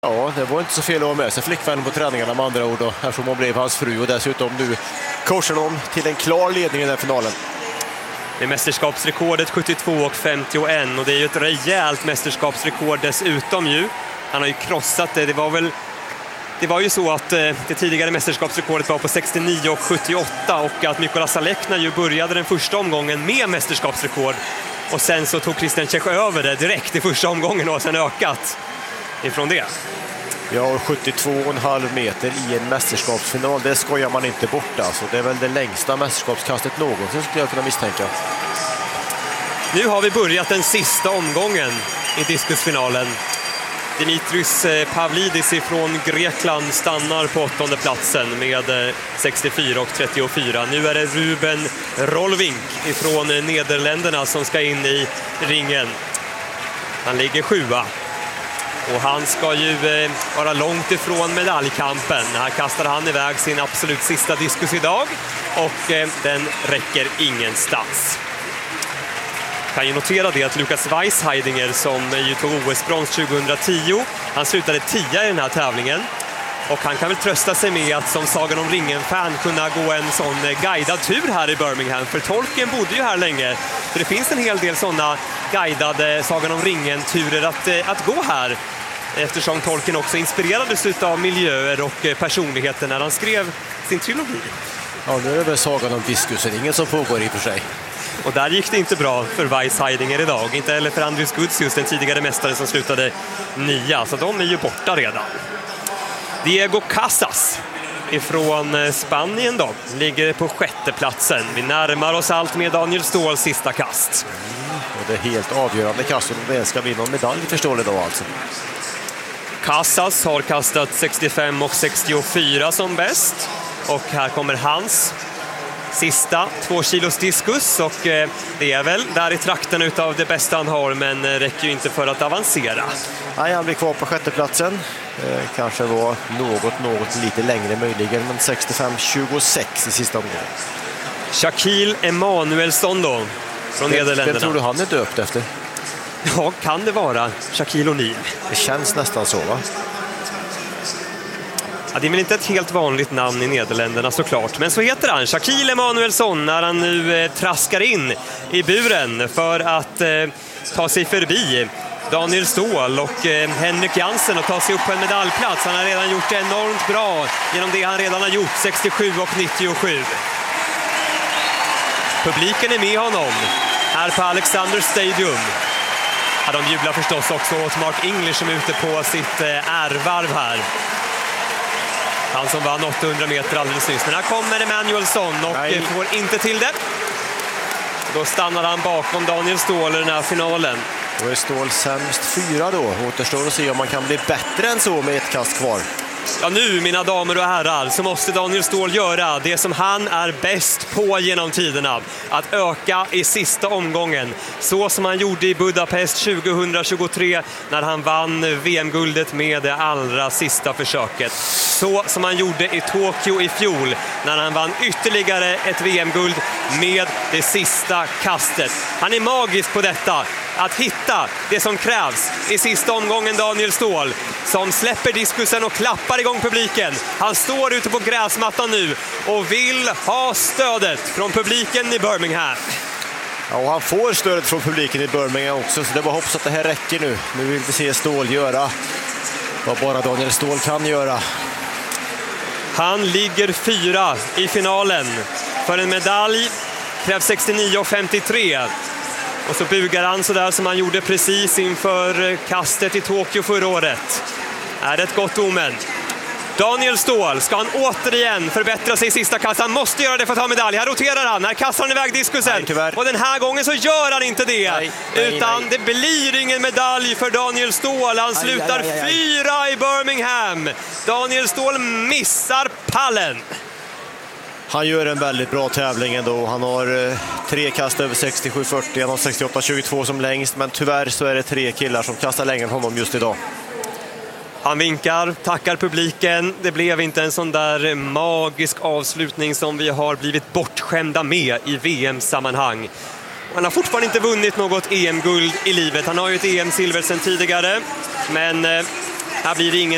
Ja, det var inte så fel att ha med sig flickvännen på träningarna med andra ord, eftersom hon blev hans fru och dessutom nu coachar de till en klar ledning i den här finalen. Det är mästerskapsrekordet 72,51 och det är ju ett rejält mästerskapsrekord dessutom ju. Han har ju krossat det. Det var ju så att det tidigare mästerskapsrekordet var på 69,78 och att Mykola Salekna ju började den första omgången med mästerskapsrekord. Och sen så tog Christian Čech över det direkt i första omgången och sen ökat ifrån det. Ja, 72,5 meter i en mästerskapsfinal, det skojar man inte bort alltså. Det är väl det längsta mästerskapskastet någonsin, skulle jag kunna misstänka. Nu har vi börjat den sista omgången i diskusfinalen. Dimitris Pavlidis ifrån Grekland stannar på 8:e platsen med 64,34. Nu är det Ruben Rolvink ifrån Nederländerna som ska in i ringen. Han ligger 7:a. Och han ska ju vara långt ifrån medaljkampen. Här kastar han iväg sin absolut sista diskus idag. Och den räcker ingenstans. Kan ju notera det att Lukas Weisheidinger som ju tog OS-brons 2010. Han slutade 10 i den här tävlingen. Och han kan väl trösta sig med att som Sagan om ringen-fan kunna gå en sån guidad tur här i Birmingham. För Tolkien bodde ju här länge. Så det finns en hel del sådana guidade Sagan om ringen-turer att gå här. Eftersom Tolkien också inspirerades av miljöer och personligheter när han skrev sin trilogi. Ja, nu är det väl Sagan om diskusen, som pågår i och för sig. Och där gick det inte bra för Weisheidinger idag. Inte heller för Andrius Gudsius, den tidigare mästaren som slutade 9. Så de är ju borta redan. Diego Casas ifrån Spanien då ligger på 6:e platsen. Vi närmar oss allt med Daniel Ståhls sista kast. Och det är helt avgörande kast om det ska bli någon medalj, förstår det då alltså. Casas har kastat 65 och 64 som bäst. Och här kommer hans sista 2 kilos diskus. Och det är väl där i trakten utav det bästa han har, men räcker ju inte för att avancera. Nej, han blir kvar på 6:e platsen. Kanske var något lite längre möjligen, men 65-26 i sista omgången. Shaquille Emanuelsson då, från Nederländerna. Vem tror du han är döpt efter? Ja, kan det vara Shaquille O'Neal? Det känns nästan så, va? Ja, det är väl inte ett helt vanligt namn i Nederländerna såklart. Men så heter han, Shaquille Emanuelsson, när han nu traskar in i buren för att ta sig förbi Daniel Ståhl och Henrik Jansen och ta sig upp på en medaljplats. Han har redan gjort det enormt bra genom det han redan har gjort, 67 och 97. Publiken är med honom här på Alexander Stadium. Ja, de jublar förstås också åt Mark English som är ute på sitt ärvarv här. Han som vann 800 meter alldeles nyss. Men här kommer Emanuelsson och får inte till det. Då stannar han bakom Daniel Ståhl i den här finalen. Då är Ståhl sämst 4 då. Återstår att se om man kan bli bättre än så med ett kast kvar. Ja, nu mina damer och herrar så måste Daniel Ståhl göra det som han är bäst på genom tiderna. Att öka i sista omgången. Så som han gjorde i Budapest 2023 när han vann VM-guldet med det allra sista försöket. Så som han gjorde i Tokyo i fjol när han vann ytterligare ett VM-guld med det sista kastet. Han är magisk på detta. Att hitta det som krävs i sista omgången, Daniel Ståhl som släpper diskusen och klappar igång publiken. Han står ute på gräsmattan nu och vill ha stödet från publiken i Birmingham. Ja, och han får stödet från publiken i Birmingham också, så det var hoppas att det här räcker nu. Nu vill vi se Ståhl göra vad bara Daniel Ståhl kan göra. Han ligger 4 i finalen. För en medalj krävs 69,53. Och så bugar han så där som han gjorde precis inför kastet i Tokyo förra året. Är det ett gott omen? Daniel Ståhl, ska han återigen förbättra sig i sista kast? Han måste göra det för att ta medalj. Här roterar han, här kastar han iväg diskusen. Nej, och den här gången så gör han inte det. Utan det blir ingen medalj för Daniel Ståhl. Han slutar 4 i Birmingham. Daniel Ståhl missar pallen. Han gör en väldigt bra tävling ändå. Han har 3 kast över 67,40. Han har 68,22 som längst. Men tyvärr så är det 3 killar som kastar längre än honom just idag. Han vinkar, tackar publiken. Det blev inte en sån där magisk avslutning som vi har blivit bortskämda med i VM-sammanhang. Han har fortfarande inte vunnit något EM-guld i livet. Han har ju ett EM-silver sedan tidigare. Men här blir det ingen